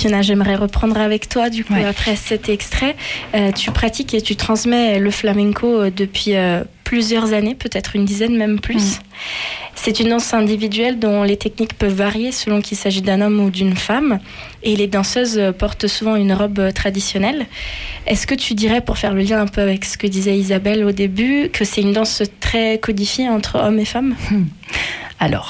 Fiona, j'aimerais reprendre avec toi, du coup, après cet extrait. Tu pratiques et tu transmets le flamenco depuis plusieurs années, peut-être une dizaine, même plus. C'est une danse individuelle dont les techniques peuvent varier selon qu'il s'agit d'un homme ou d'une femme. Et les danseuses portent souvent une robe traditionnelle. Est-ce que tu dirais, pour faire le lien un peu avec ce que disait Isabelle au début, que c'est une danse très codifiée entre hommes et femmes ? Alors,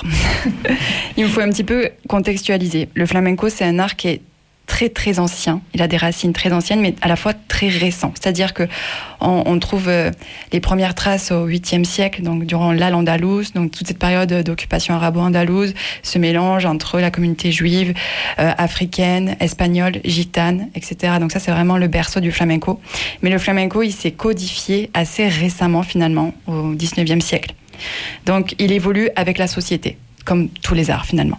il me faut un petit peu contextualiser. Le flamenco, c'est un art qui est très très ancien. Il a des racines très anciennes, mais à la fois très récents. C'est-à-dire que on trouve les premières traces au 8e siècle, donc durant l'Al-Andalouse, donc toute cette période d'occupation arabo-andalouse, ce mélange entre la communauté juive, africaine, espagnole, gitane, etc. Donc ça, c'est vraiment le berceau du flamenco. Mais le flamenco, il s'est codifié assez récemment, finalement, au 19e siècle. Donc, il évolue avec la société, comme tous les arts, finalement.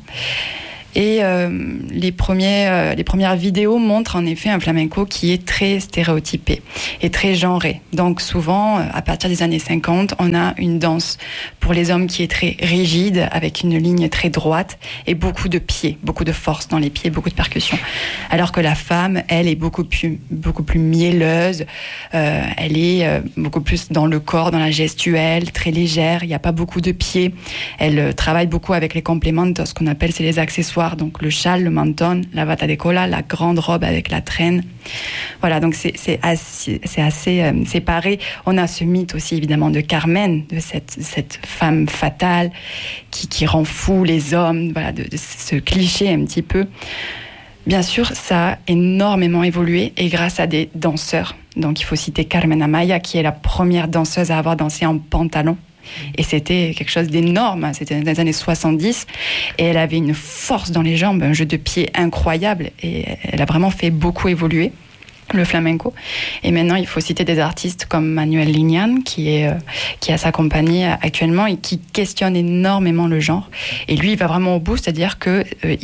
Et les premières vidéos montrent en effet un flamenco qui est très stéréotypé et très genré. Donc souvent, à partir des années 50, on a une danse pour les hommes qui est très rigide, avec une ligne très droite et beaucoup de pieds, beaucoup de force dans les pieds, beaucoup de percussion. Alors que la femme, elle, est beaucoup plus mielleuse, elle est beaucoup plus dans le corps, dans la gestuelle, très légère, il n'y a pas beaucoup de pieds. Elle travaille beaucoup avec les complementos, ce qu'on appelle, c'est les accessoires. Donc le châle, le menton, la bata de cola, la grande robe avec la traîne. Voilà, donc c'est assez séparé. On a ce mythe aussi évidemment de Carmen, de cette femme fatale qui rend fou les hommes, voilà, de ce cliché un petit peu. Bien sûr, ça a énormément évolué et grâce à des danseurs. Donc il faut citer Carmen Amaya, qui est la première danseuse à avoir dansé en pantalon. Et c'était quelque chose d'énorme, c'était dans les années 70, et elle avait une force dans les jambes, un jeu de pied incroyable, et elle a vraiment fait beaucoup évoluer le flamenco. Et maintenant, il faut citer des artistes comme Manuel Lignan, qui a sa compagnie actuellement et qui questionne énormément le genre. Et lui, il va vraiment au bout, c'est-à-dire que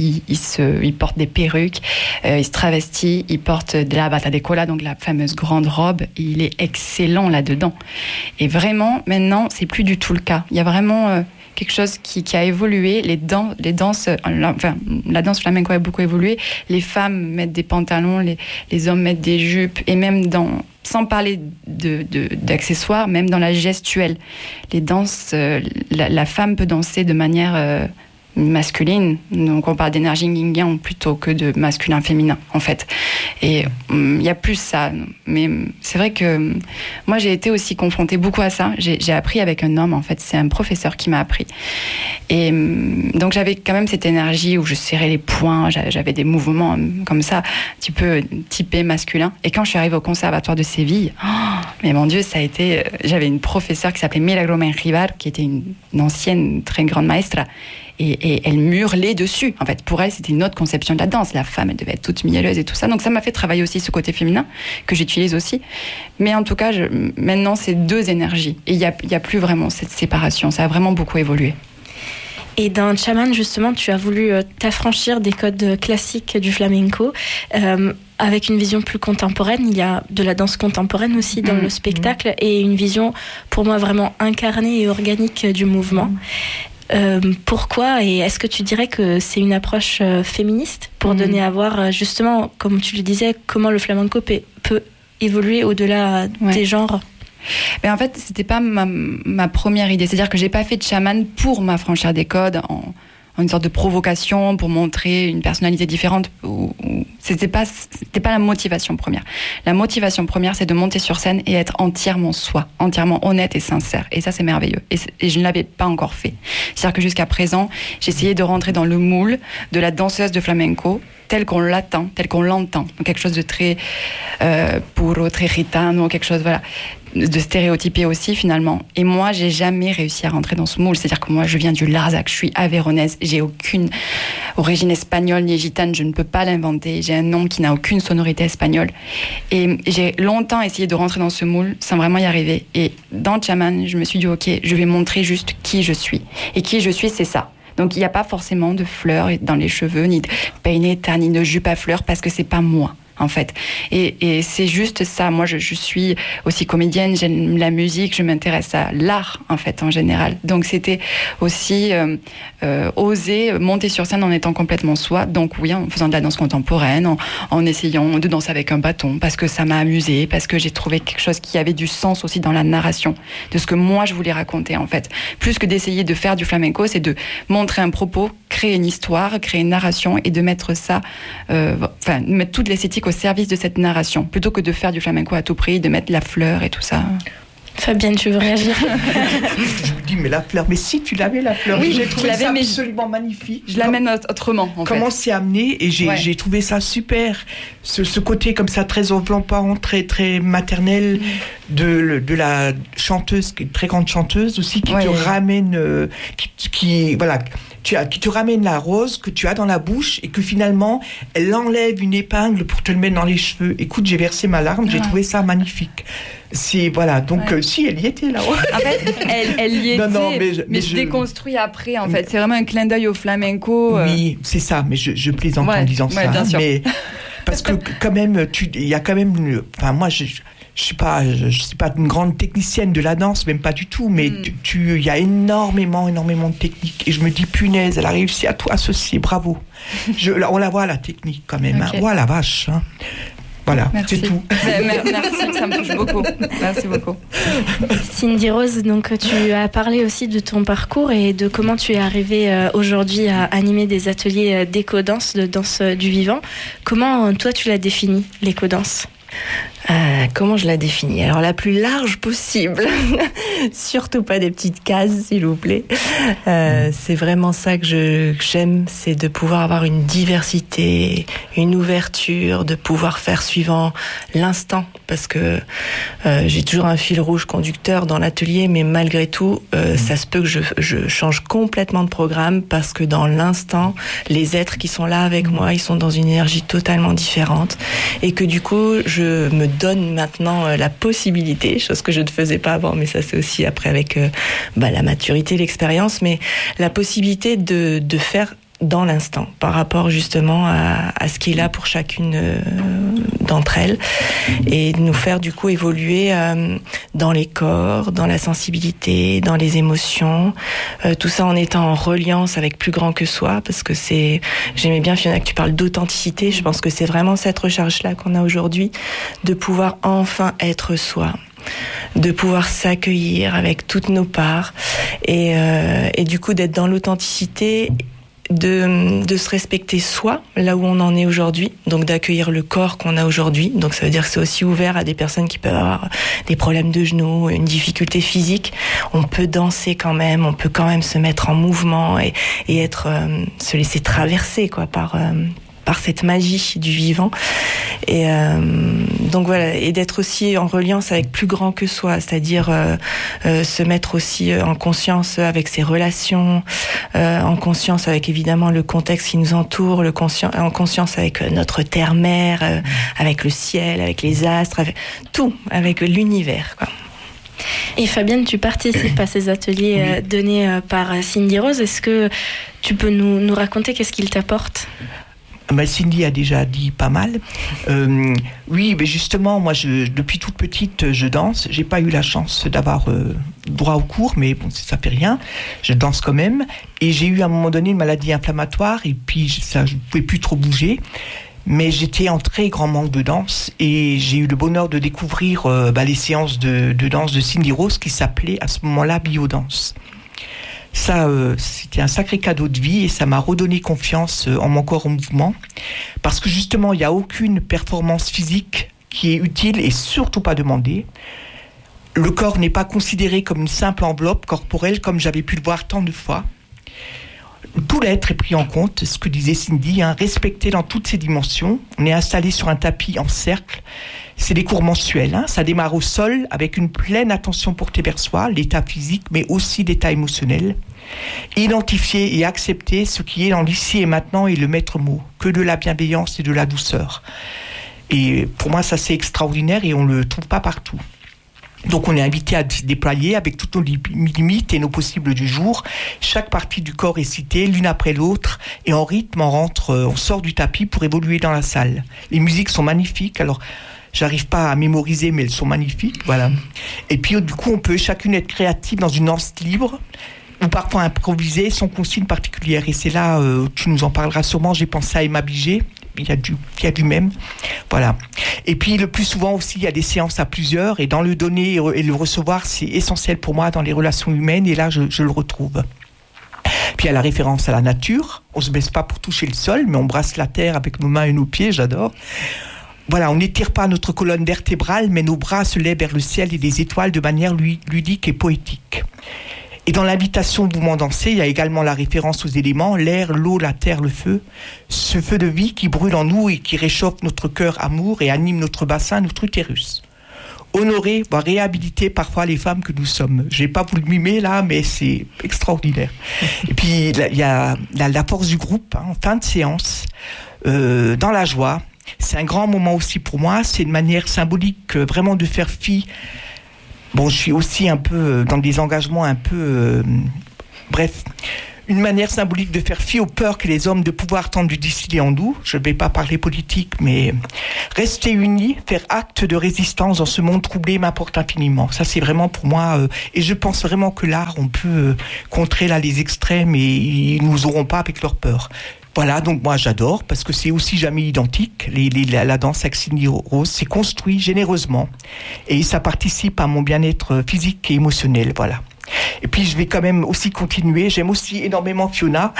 il porte des perruques, il se travestit, il porte de la bata de cola, donc la fameuse grande robe. Et il est excellent là-dedans. Et vraiment, maintenant, c'est plus du tout le cas. Il y a vraiment quelque chose qui a évolué. La danse flamenco a beaucoup évolué. Les femmes mettent des pantalons, les hommes mettent des jupes, et même sans parler d'accessoires, même dans la gestuelle. Les danses, la femme peut danser de manière masculine, donc on parle d'énergie yin-yang plutôt que de masculin-féminin en fait, et il y a plus ça, mais c'est vrai que moi j'ai été aussi confrontée beaucoup à ça. J'ai appris avec un homme en fait, c'est un professeur qui m'a appris, et donc j'avais quand même cette énergie où je serrais les poings, j'avais des mouvements comme ça, un petit peu typé masculin, et quand je suis arrivée au conservatoire de Séville, mais mon Dieu, ça a été, j'avais une professeure qui s'appelait Milagro Menjivar, qui était une ancienne très grande maestra. Et elle hurlait dessus. En fait, pour elle, c'était une autre conception de la danse. La femme, elle devait être toute mielleuse et tout ça. Donc, ça m'a fait travailler aussi ce côté féminin, que j'utilise aussi. Mais en tout cas, maintenant, c'est deux énergies. Et il y a plus vraiment cette séparation. Ça a vraiment beaucoup évolué. Et dans Chaman, justement, tu as voulu t'affranchir des codes classiques du flamenco, avec une vision plus contemporaine. Il y a de la danse contemporaine aussi dans le spectacle, et une vision, pour moi, vraiment incarnée et organique du mouvement. Pourquoi, et est-ce que tu dirais que c'est une approche féministe pour donner à voir, justement, comme tu le disais, comment le flamenco peut évoluer au-delà des genres? Mais en fait, c'était pas ma première idée. C'est-à-dire que j'ai pas fait de chaman pour m'affranchir des codes, en une sorte de provocation pour montrer une personnalité différente. C'était pas la motivation première. La motivation première, c'est de monter sur scène et être entièrement soi, entièrement honnête et sincère. Et ça, c'est merveilleux. Et je ne l'avais pas encore fait. C'est-à-dire que jusqu'à présent, j'essayais de rentrer dans le moule de la danseuse de flamenco, tel qu'on l'attend, tel qu'on l'entend. Donc quelque chose de très puro, très gitano, quelque chose, voilà, de stéréotypé aussi finalement. Et moi, j'ai jamais réussi à rentrer dans ce moule. C'est-à-dire que moi, je viens du Larzac, je suis aveyronnaise, j'ai aucune origine espagnole ni gitane, je ne peux pas l'inventer. J'ai un nom qui n'a aucune sonorité espagnole. Et j'ai longtemps essayé de rentrer dans ce moule sans vraiment y arriver. Et dans Chaman, je me suis dit, ok, je vais montrer juste qui je suis. Et qui je suis, c'est ça. Donc il n'y a pas forcément de fleurs dans les cheveux, ni de peineta, ni de jupe à fleurs, parce que c'est pas moi. en fait. Et c'est juste ça. Moi, je suis aussi comédienne, j'aime la musique, je m'intéresse à l'art, en fait, en général. Donc, c'était aussi oser monter sur scène en étant complètement soi. Donc, oui, en faisant de la danse contemporaine, en essayant de danser avec un bâton, parce que ça m'a amusée, parce que j'ai trouvé quelque chose qui avait du sens aussi dans la narration, de ce que moi, je voulais raconter, en fait. Plus que d'essayer de faire du flamenco, c'est de montrer un propos, créer une histoire, créer une narration et de mettre ça, mettre toute l'esthétique au service de cette narration, plutôt que de faire du flamenco à tout prix, de mettre la fleur et tout ça. Fabienne, tu veux réagir? Je me dis, mais la fleur, mais si tu l'avais la fleur, oui, j'ai trouvé ça absolument magnifique. Je l'amène autrement, en fait. Comment c'est amené, et j'ai trouvé ça super. Ce côté comme ça, très enveloppant, très, très maternel de la chanteuse, qui est une très grande chanteuse aussi, qui te ramène, qui te ramène la rose que tu as dans la bouche et que finalement, elle enlève une épingle pour te le mettre dans les cheveux. Écoute, j'ai versé ma larme, j'ai trouvé ça magnifique. Si, elle y était là. En fait, elle y était, mais je déconstruis après, en fait. C'est vraiment un clin d'œil au flamenco. Oui, c'est ça, mais je plaisante en disant ça. Bien sûr. Mais, parce que quand même, il y a quand même... moi, je suis pas une grande technicienne de la danse, même pas du tout, mais il y a énormément de techniques. Et je me dis, punaise, elle a réussi à tout associer, bravo. On la voit, la technique, quand même. Okay. La vache. Hein. Voilà, merci. C'est tout. Merci, ça me touche beaucoup. Merci beaucoup. Cindy Rose, donc tu as parlé aussi de ton parcours et de comment tu es arrivée aujourd'hui à animer des ateliers d'éco-danse, de danse du vivant. Comment toi tu l'as définie, l'éco-danse ? Comment je la définis ? Alors la plus large possible, surtout pas des petites cases s'il vous plaît. C'est vraiment ça que j'aime, c'est de pouvoir avoir une diversité, une ouverture, de pouvoir faire suivant l'instant, parce que j'ai toujours un fil rouge conducteur dans l'atelier, mais malgré tout, ça se peut que je change complètement de programme, parce que dans l'instant, les êtres qui sont là avec moi, ils sont dans une énergie totalement différente, et que du coup, je me donne maintenant la possibilité, chose que je ne faisais pas avant, mais ça c'est aussi après avec la maturité, l'expérience, mais la possibilité de faire dans l'instant, par rapport justement à ce qui est là pour chacune d'entre elles, et de nous faire du coup évoluer dans les corps, dans la sensibilité, dans les émotions, tout ça en étant en reliance avec plus grand que soi, parce que j'aimais bien Fiona que tu parles d'authenticité, je pense que c'est vraiment cette recherche-là qu'on a aujourd'hui, de pouvoir enfin être soi, de pouvoir s'accueillir avec toutes nos parts, et du coup d'être dans l'authenticité, de se respecter soi, là où on en est aujourd'hui, donc d'accueillir le corps qu'on a aujourd'hui. Donc ça veut dire que c'est aussi ouvert à des personnes qui peuvent avoir des problèmes de genoux, une difficulté physique. On peut danser quand même, on peut quand même se mettre en mouvement et être, se laisser traverser par cette magie du vivant, et donc voilà, et d'être aussi en reliance avec plus grand que soi, c'est-à-dire se mettre aussi en conscience avec ses relations, en conscience avec évidemment le contexte qui nous entoure, en conscience avec notre terre-mère, avec le ciel, avec les astres, avec tout, avec l'univers, quoi. Et Fabienne, tu participes à ces ateliers donnés par Cindy Rose. Est-ce que tu peux nous raconter qu'est-ce qu'ils t'apportent ? Cindy a déjà dit pas mal. Oui, mais justement, moi, depuis toute petite, je danse. J'ai pas eu la chance d'avoir droit au cours, mais bon, ça fait rien. Je danse quand même. Et j'ai eu à un moment donné une maladie inflammatoire, et puis je pouvais plus trop bouger. Mais j'étais en très grand manque de danse, et j'ai eu le bonheur de découvrir les séances de danse de Cindy Rose, qui s'appelait à ce moment-là Biodanse. Ça, c'était un sacré cadeau de vie, et ça m'a redonné confiance en mon corps en mouvement, parce que justement, il n'y a aucune performance physique qui est utile et surtout pas demandée. Le corps n'est pas considéré comme une simple enveloppe corporelle, comme j'avais pu le voir tant de fois. Tout l'être est pris en compte, ce que disait Cindy, respecté dans toutes ses dimensions. On est installé sur un tapis en cercle. C'est des cours mensuels. Ça démarre au sol avec une pleine attention portée vers soi, l'état physique, mais aussi l'état émotionnel. Identifier et accepter ce qui est dans l'ici et maintenant est le maître mot, que de la bienveillance et de la douceur. Et pour moi, ça c'est extraordinaire, et on ne le trouve pas partout. Donc on est invité à se déployer avec toutes nos limites et nos possibles du jour. Chaque partie du corps est citée l'une après l'autre et en rythme on sort du tapis pour évoluer dans la salle. Les musiques sont magnifiques, alors j'arrive pas à mémoriser mais elles sont magnifiques, voilà. Et puis du coup on peut chacune être créative dans une danse libre ou parfois improviser sans consigne particulière. Et c'est là, tu nous en parleras sûrement, j'ai pensé à Emma Biget. Il y a du même, voilà. Et puis le plus souvent aussi, il y a des séances à plusieurs, et dans le donner et le recevoir, c'est essentiel pour moi dans les relations humaines, et là je le retrouve. Puis il y a la référence à la nature, on se baisse pas pour toucher le sol, mais on brasse la terre avec nos mains et nos pieds, j'adore. Voilà, on n'étire pas notre colonne vertébrale, mais nos bras se lèvent vers le ciel et les étoiles de manière ludique et poétique. Et dans l'invitation au mouvement dansé, il y a également la référence aux éléments, l'air, l'eau, la terre, le feu. Ce feu de vie qui brûle en nous et qui réchauffe notre cœur amour et anime notre bassin, notre utérus. Honorer, voire réhabiliter parfois les femmes que nous sommes. Je n'ai pas voulu mimer là, mais c'est extraordinaire. Et puis il y a la force du groupe, en fin de séance, dans la joie. C'est un grand moment aussi pour moi, c'est une manière symbolique vraiment de faire fi. Bon, je suis aussi un peu dans des engagements un peu... bref, une manière symbolique de faire fi aux peurs que les hommes de pouvoir tentent de distiller en nous. Je ne vais pas parler politique, mais rester unis, faire acte de résistance dans ce monde troublé m'apporte infiniment. Ça, c'est vraiment pour moi... et je pense vraiment que l'art, on peut contrer là les extrêmes et ils ne nous auront pas avec leurs peurs. Voilà, donc moi j'adore, parce que c'est aussi jamais identique. La danse Axini Rose, c'est construit généreusement et ça participe à mon bien-être physique et émotionnel, voilà. Et puis je vais quand même aussi continuer, j'aime aussi énormément Fiona,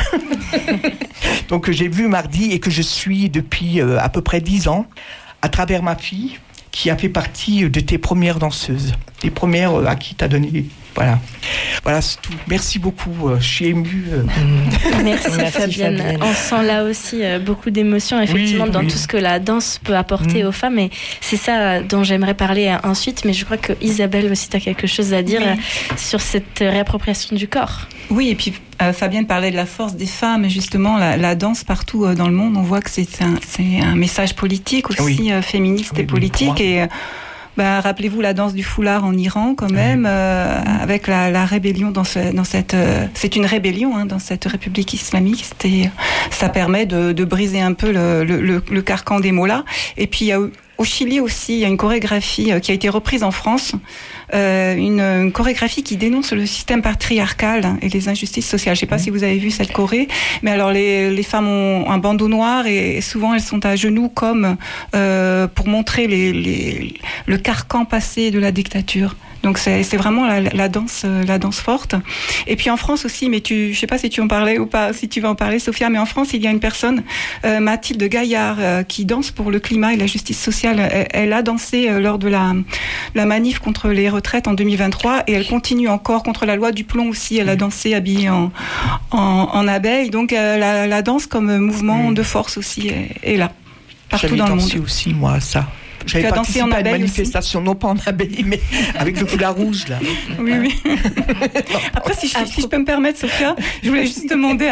donc j'ai vu mardi et que je suis depuis à peu près 10 ans, à travers ma fille, qui a fait partie de tes premières danseuses, les premières à qui t'as donné... Voilà, c'est tout. Merci beaucoup. Je suis émue. Merci Fabienne. On sent là aussi beaucoup d'émotions, effectivement, dans tout ce que la danse peut apporter aux femmes. Et c'est ça dont j'aimerais parler ensuite. Mais je crois que Isabelle aussi, tu as quelque chose à dire sur cette réappropriation du corps. Oui, et puis Fabienne parlait de la force des femmes. Et justement, la danse partout dans le monde, on voit que c'est un message politique aussi, féministe et politique. Et rappelez-vous la danse du foulard en Iran quand même, avec la rébellion dans cette c'est une rébellion dans cette république islamique. Ça permet de briser un peu le carcan des mollahs. Et puis il y a au Chili aussi, il y a une chorégraphie qui a été reprise en France, une chorégraphie qui dénonce le système patriarcal et les injustices sociales. Je ne sais pas si vous avez vu cette choré, mais alors les femmes ont un bandeau noir et souvent elles sont à genoux comme pour montrer le carcan passé de la dictature. Donc c'est vraiment la danse forte. Et puis en France aussi, mais je sais pas si tu en parlais ou pas, si tu vas en parler, Sophia, mais en France il y a une personne, Mathilde Gaillard, qui danse pour le climat et la justice sociale. Elle a dansé lors de la manif contre les retraites en 2023 et elle continue encore contre la loi du plomb aussi. Elle a dansé habillée en abeille. Donc la danse comme mouvement de force aussi est là, partout dans le monde. J'avais dansé aussi moi ça. J'avais participé à une manifestation, non pas en abeille, mais avec le foulard rouge, là. Oui. Après, si je peux me permettre, Sophia, je voulais juste demander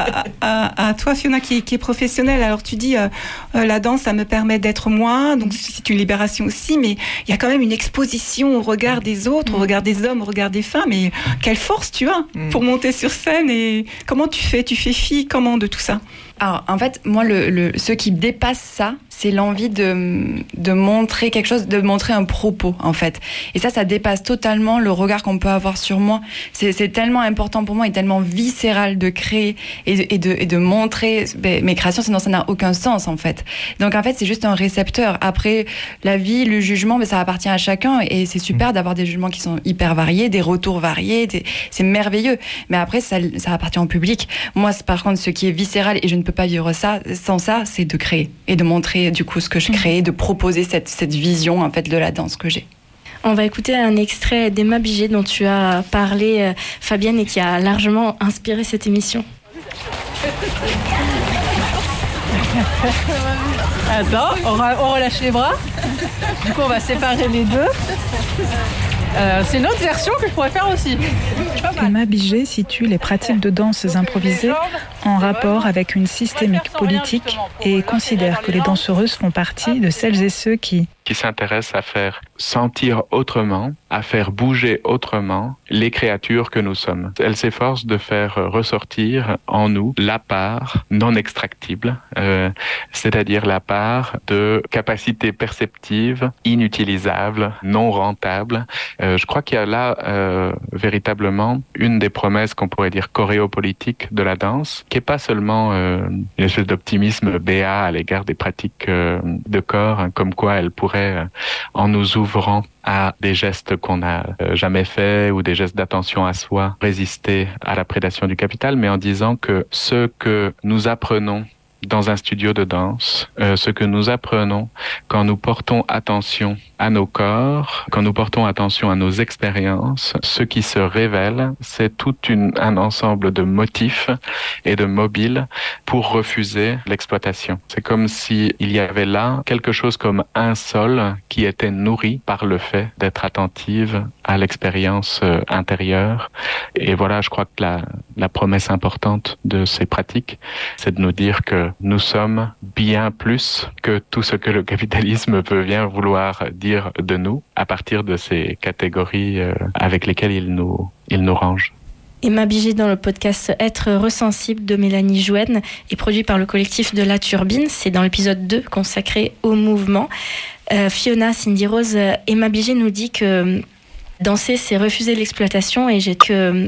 à toi, Fiona, qui est professionnelle. Alors, tu dis, la danse, ça me permet d'être moi, donc c'est une libération aussi, mais il y a quand même une exposition au regard des autres, au regard des hommes, au regard des femmes, et quelle force tu as pour monter sur scène, et comment tu fais fi, comment de tout ça? Alors, en fait, moi, ce qui dépasse ça, c'est l'envie de montrer quelque chose, de montrer un propos, en fait. Et ça dépasse totalement le regard qu'on peut avoir sur moi. C'est tellement important pour moi et tellement viscéral de créer et de montrer mes créations, sinon ça n'a aucun sens, en fait. Donc, en fait, c'est juste un récepteur. Après, la vie, le jugement, ça appartient à chacun et c'est super d'avoir des jugements qui sont hyper variés, des retours variés, c'est merveilleux. Mais après, ça appartient au public. Moi, par contre, ce qui est viscéral, et je ne peux pas vivre ça sans ça, c'est de créer et de montrer du coup ce que je crée, de proposer cette vision en fait de la danse que j'ai. On va écouter un extrait d'Emma Biget dont tu as parlé, Fabienne, et qui a largement inspiré cette émission. Attends, on relâche les bras. Du coup, on va séparer les deux. C'est une autre version que je pourrais faire aussi. Emma Biget situe les pratiques de danse improvisées en rapport avec une systémique politique et considère que les danseuses font partie de celles et ceux qui s'intéressent à faire sentir autrement, à faire bouger autrement les créatures que nous sommes. Elles s'efforcent de faire ressortir en nous la part non extractible, c'est-à-dire la part de capacité perceptive, inutilisable, non rentable. Je crois qu'il y a là véritablement une des promesses qu'on pourrait dire choréopolitiques de la danse, qui n'est pas seulement une espèce d'optimisme béat à l'égard des pratiques de corps, comme quoi elle pourrait, en nous ouvrant à des gestes qu'on n'a jamais faits ou des gestes d'attention à soi, résister à la prédation du capital, mais en disant que ce que nous apprenons dans un studio de danse, ce que nous apprenons quand nous portons attention à nos corps, quand nous portons attention à nos expériences, ce qui se révèle, c'est tout un ensemble de motifs et de mobiles pour refuser l'exploitation. C'est comme s'il y avait là quelque chose comme un sol qui était nourri par le fait d'être attentive à l'expérience intérieure. Et voilà, je crois que la promesse importante de ces pratiques, c'est de nous dire que nous sommes bien plus que tout ce que le capitalisme peut bien vouloir dire de nous à partir de ces catégories avec lesquelles il nous range. Emma Bigé dans le podcast Être resensible de Mélanie Jouenne est produit par le collectif de La Turbine. C'est dans l'épisode 2 consacré au mouvement. Fiona, Cindy Rose, Emma Bigé nous dit que danser, c'est refuser l'exploitation et que